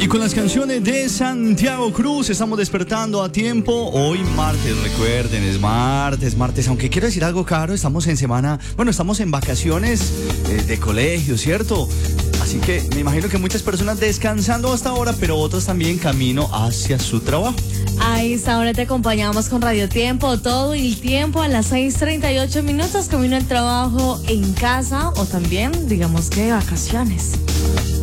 con las canciones de Santiago Cruz estamos despertando a tiempo. Hoy martes, recuerden, es martes. Aunque quiero decir algo, Caro, estamos en semana, estamos en vacaciones de colegio, ¿cierto? Así que me imagino que muchas personas descansando hasta ahora, pero otras también camino hacia su trabajo. A esta hora te acompañamos con Radio Tiempo, todo el tiempo a las 6:38, camino al trabajo, en casa o también, digamos que de vacaciones.